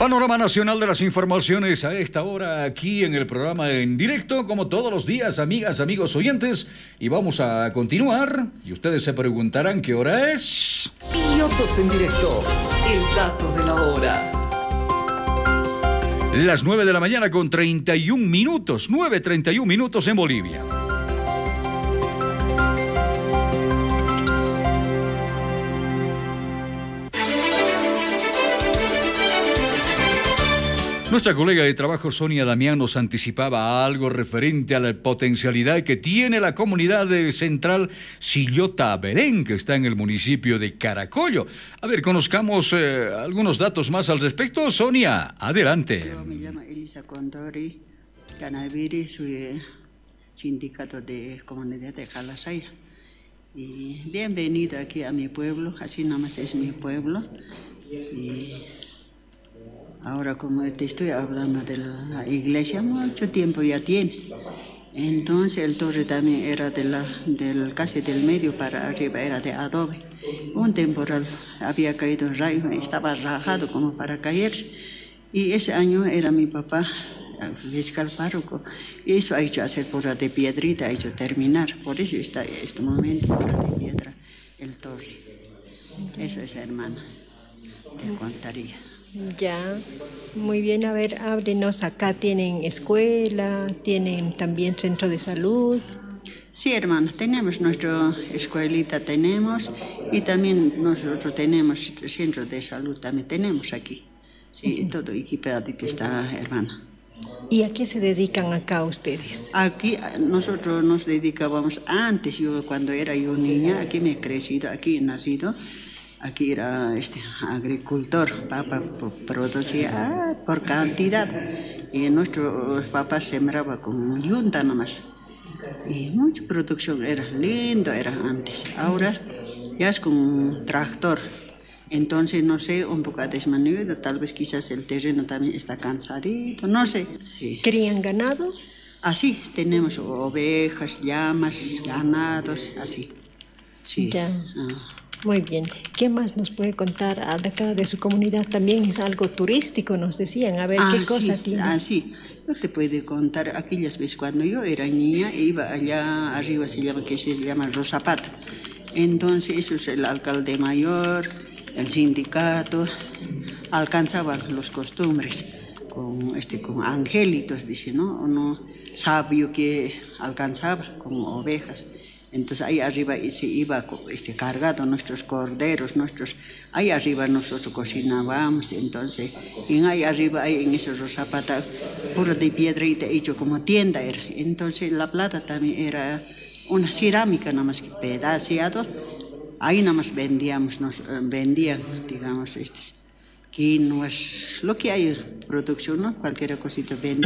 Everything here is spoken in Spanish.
Panorama nacional de las informaciones a esta hora aquí en el programa en directo, como todos los días, amigas, amigos oyentes. Y vamos a continuar. Y ustedes se preguntarán qué hora es. Pilotos en directo, el dato de la hora. Las 9 de la mañana con 31 minutos, 9:31 minutos en Bolivia. Nuestra colega de trabajo Sonia Damián nos anticipaba algo referente a la potencialidad que tiene la comunidad central Sillota Belén, que está en el municipio de Caracollo. A ver, conozcamos algunos datos más al respecto. Sonia, adelante. Yo me llamo Elisa Condori Canaviri, soy sindicato de comunidad de Calasaya. Y bienvenido aquí a mi pueblo, así nomás es mi pueblo. Y ahora, como te estoy hablando de la iglesia, mucho tiempo ya tiene. Entonces el torre también era casi del medio para arriba, era de adobe. Un temporal había caído el rayo, estaba rajado como para caerse. Y ese año era mi papá, fiscal párroco, y eso ha hecho hacer pura de piedrita, ha hecho terminar. Por eso está este momento pura de piedra el torre. Eso es, hermana, te contaría. Ya, muy bien. A ver, háblenos. Acá tienen escuela, tienen también centro de salud. Sí, hermano, tenemos nuestra escuelita, tenemos, y también nosotros tenemos centro de salud, también tenemos aquí. Sí, todo equipadito está, hermana. ¿Y a qué se dedican acá ustedes? Aquí nosotros nos dedicábamos antes, yo cuando era yo niña, aquí me he crecido, aquí he nacido. Aquí era agricultor, papá producía por cantidad y nuestros papás sembraban con yunta nomás. Y mucha producción, era lindo, era antes. Ahora ya es con tractor. Entonces, no sé, un poco desmanudo, tal vez quizás el terreno también está cansadito, no sé. Sí. ¿Crían ganado? Así, tenemos ovejas, llamas, ganados, así. Sí. Ya. Muy bien. ¿Qué más nos puede contar de acá, de su comunidad? También es algo turístico, nos decían. A ver, ¿qué cosa tiene? Sí. Yo te puedo contar aquellas veces cuando yo era niña, iba allá arriba, se llama Rosapata. Entonces, eso es el alcalde mayor, el sindicato, alcanzaban los costumbres con angelitos, dice, ¿no? Uno sabio que alcanzaba como ovejas. Entonces ahí arriba se iba cargado nuestros corderos, ahí arriba nosotros cocinábamos, entonces ahí arriba, en ese Rosapata, puro de piedrita hecho como tienda era. Entonces la plata también era una cerámica nada más que pedaceado, ahí nada más vendían, digamos, quinoas, lo que hay producción, ¿no? Cualquier cosita vendían.